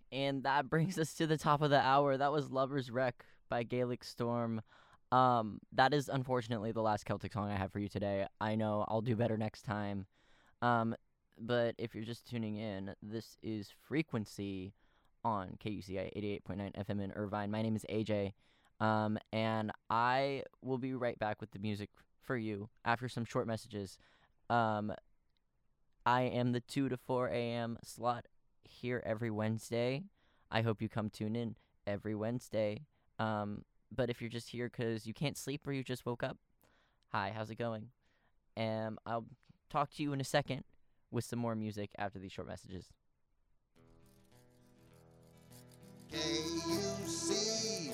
And that brings us to the top of the hour. That was Lover's Wreck by Gaelic Storm. That is unfortunately the last Celtic song I have for you today. I know I'll do better next time. But if you're just tuning in, this is Frequency on KUCI 88.9 FM in Irvine. My name is AJ, and I will be right back with the music for you after some short messages. I am the 2 to 4 a.m. slot here every Wednesday. I hope you come tune in every Wednesday. But if you're just here because you can't sleep or you just woke up, hi, how's it going? I'll talk to you in a second with some more music after these short messages. KUC,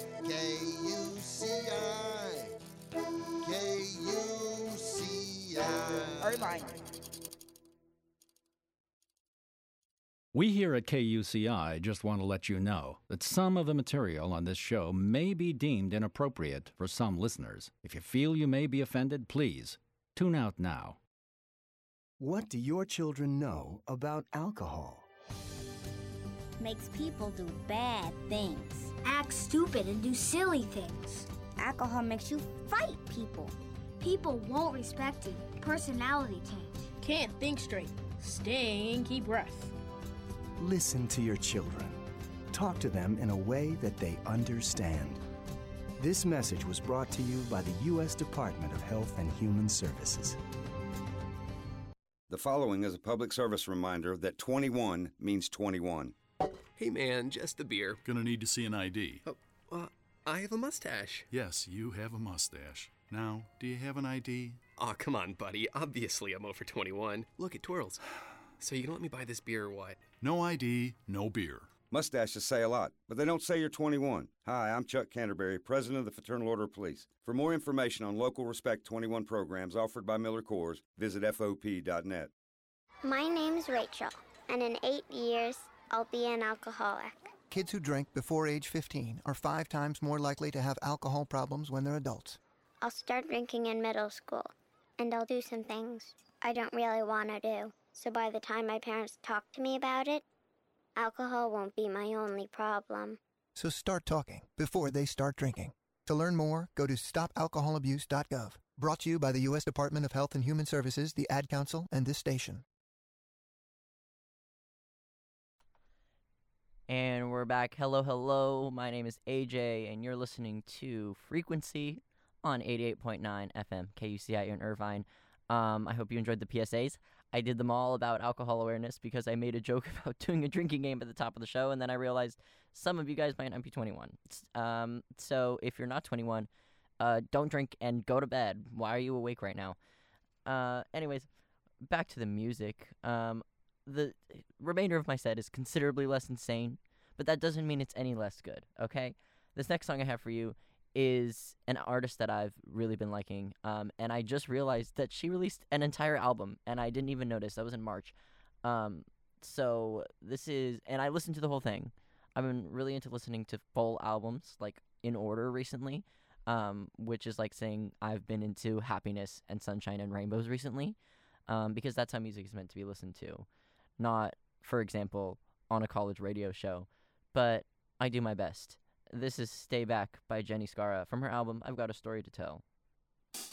KUCI, KUCI. Irvine. We here at KUCI just want to let you know that some of the material on this show may be deemed inappropriate for some listeners. If you feel you may be offended, please tune out now. What do your children know about alcohol? Makes people do bad things. Act stupid and do silly things. Alcohol makes you fight people. People won't respect you. Personality change. Can't think straight. Stinky breath. Listen to your children. Talk to them in a way that they understand. This message was brought to you by the U.S. Department of Health and Human Services. The following is a public service reminder that 21 means 21. Hey man, just a beer. Gonna need to see an ID. I have a mustache. Yes, you have a mustache. Now, do you have an ID? Aw, come on, buddy. Obviously I'm over 21. Look, it twirls. So you gonna let me buy this beer or what? No ID, no beer. Mustaches say a lot, but they don't say you're 21. Hi, I'm Chuck Canterbury, President of the Fraternal Order of Police. For more information on local Respect 21 programs offered by Miller Coors, visit FOP.net. My name's Rachel, and in 8 years, I'll be an alcoholic. Kids who drink before age 15 are 5 times more likely to have alcohol problems when they're adults. I'll start drinking in middle school, and I'll do some things I don't really want to do. So by the time my parents talk to me about it, alcohol won't be my only problem. So start talking before they start drinking. To learn more, go to stopalcoholabuse.gov. Brought to you by the U.S. Department of Health and Human Services, the Ad Council, and this station. And we're back. Hello. My name is AJ, and you're listening to Frequency on 88.9 FM, KUCI in Irvine. I hope you enjoyed the PSAs. I did them all about alcohol awareness because I made a joke about doing a drinking game at the top of the show, and then I realized some of you guys might not be 21. So if you're not 21, don't drink and go to bed. Why are you awake right now? Anyways, back to the music. The remainder of my set is considerably less insane, but that doesn't mean it's any less good, okay? This next song I have for you is an artist that I've really been liking, and I just realized that she released an entire album, and I didn't even notice. That was in March. So this is, and I listened to the whole thing. I've been really into listening to full albums, like, in order recently, which is like saying I've been into happiness and sunshine and rainbows recently, because that's how music is meant to be listened to. Not, for example, on a college radio show, but I do my best. This is Stay Back by Jenny Scara from her album I've Got a Story to Tell.